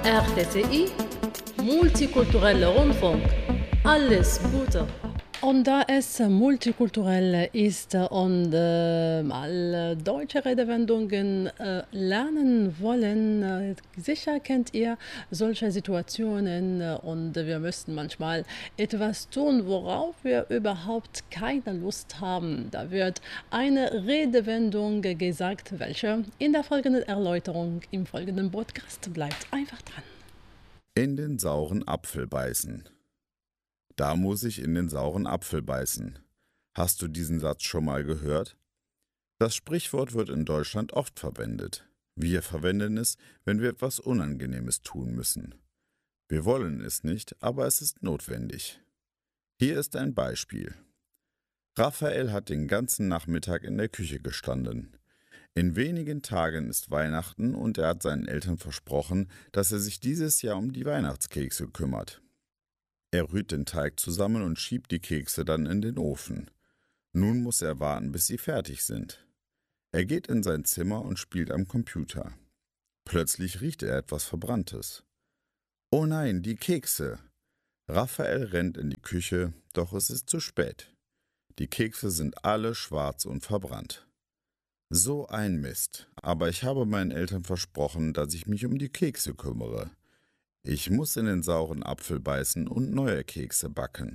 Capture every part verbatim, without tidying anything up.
R T T I, Multikultureller Rundfunk. Alles Gute. Und da es multikulturell ist und äh, mal deutsche Redewendungen äh, lernen wollen, äh, sicher kennt ihr solche Situationen äh, und wir müssten manchmal etwas tun, worauf wir überhaupt keine Lust haben. Da wird eine Redewendung gesagt, welche in der folgenden Erläuterung im folgenden Podcast bleibt. Einfach dran. In den sauren Apfel beißen. Da muss ich in den sauren Apfel beißen. Hast du diesen Satz schon mal gehört? Das Sprichwort wird in Deutschland oft verwendet. Wir verwenden es, wenn wir etwas Unangenehmes tun müssen. Wir wollen es nicht, aber es ist notwendig. Hier ist ein Beispiel. Raphael hat den ganzen Nachmittag in der Küche gestanden. In wenigen Tagen ist Weihnachten und er hat seinen Eltern versprochen, dass er sich dieses Jahr um die Weihnachtskekse kümmert. Er rührt den Teig zusammen und schiebt die Kekse dann in den Ofen. Nun muss er warten, bis sie fertig sind. Er geht in sein Zimmer und spielt am Computer. Plötzlich riecht er etwas Verbranntes. Oh nein, die Kekse! Raphael rennt in die Küche, doch es ist zu spät. Die Kekse sind alle schwarz und verbrannt. So ein Mist, aber ich habe meinen Eltern versprochen, dass ich mich um die Kekse kümmere. Ich muss in den sauren Apfel beißen und neue Kekse backen.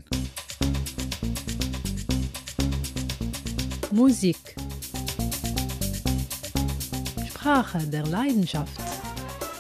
Musik. Sprache der Leidenschaft.